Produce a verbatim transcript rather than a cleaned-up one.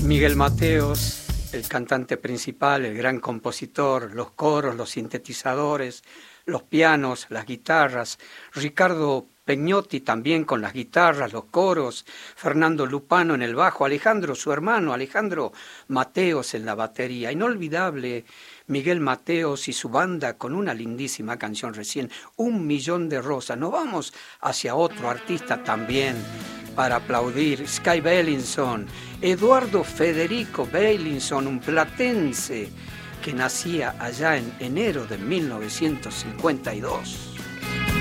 Miguel Mateos, el cantante principal, el gran compositor, los coros, los sintetizadores, los pianos, las guitarras, Ricardo Peñotti también con las guitarras, los coros, Fernando Lupano en el bajo, Alejandro, su hermano, Alejandro Mateos en la batería. Inolvidable Miguel Mateos y su banda con una lindísima canción recién, Un Millón de Rosas. Nos vamos hacia otro artista también para aplaudir, Sky Bellinson, Eduardo Federico Bellinson, un platense que nacía allá en enero de mil novecientos cincuenta y dos.